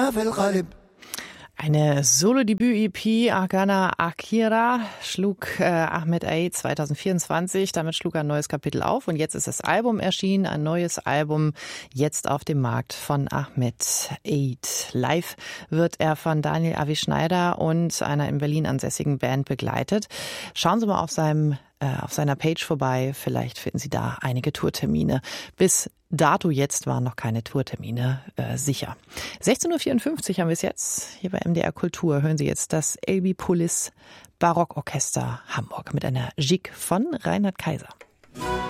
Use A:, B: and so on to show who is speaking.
A: Eine Solo-Debüt-EP, Agana Akira, schlug Ahmed Aid 2024. Damit schlug er ein neues Kapitel auf und jetzt ist das Album erschienen. Ein neues Album jetzt auf dem Markt von Ahmed Aid. Live wird er von Daniel Avi Schneider und einer in Berlin ansässigen Band begleitet. Schauen Sie mal auf seiner Page vorbei. Vielleicht finden Sie da einige Tourtermine. Bis dato jetzt waren noch keine Tourtermine sicher. 16.54 Uhr haben wir es jetzt. Hier bei MDR Kultur hören Sie jetzt das Elbi Pulis Barockorchester Hamburg mit einer Gigue von Reinhard Kaiser.